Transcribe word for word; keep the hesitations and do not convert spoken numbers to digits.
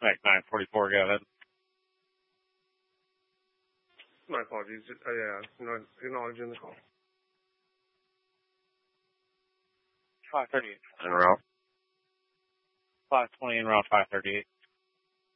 Like nine forty-four, go ahead. My apologies. Uh, yeah, no, acknowledging the call. five thirty-eight. En route. five twenty en route, five thirty-eight.